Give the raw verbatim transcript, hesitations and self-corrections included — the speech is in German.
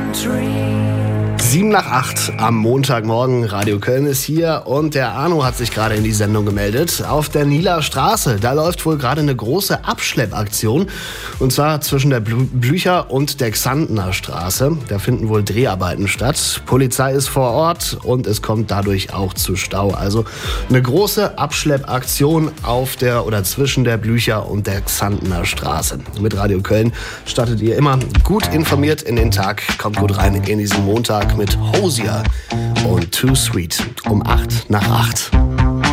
Sieben nach acht am Montagmorgen. Radio Köln ist hier und der Arno hat sich gerade in die Sendung gemeldet. Auf der Nieler Straße, da läuft wohl gerade eine große Abschleppaktion. Und zwar zwischen der Blü- Blücher und der Xantener Straße. Da finden wohl Dreharbeiten statt. Polizei ist vor Ort und es kommt dadurch auch zu Stau. Also eine große Abschleppaktion auf der oder zwischen der Blücher und der Xantener Straße. Mit Radio Köln startet ihr immer gut informiert in den Tag. Kommt gut rein in diesen Montag mit Hosier und Too Sweet um acht nach acht.